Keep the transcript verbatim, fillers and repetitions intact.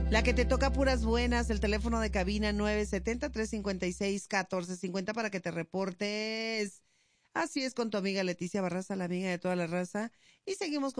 La que te toca puras buenas, el teléfono de cabina nueve siete cero, tres cinco seis, uno cuatro cinco cero para que te reportes. Así es con tu amiga Leticia Barraza, la amiga de toda la raza. Y seguimos con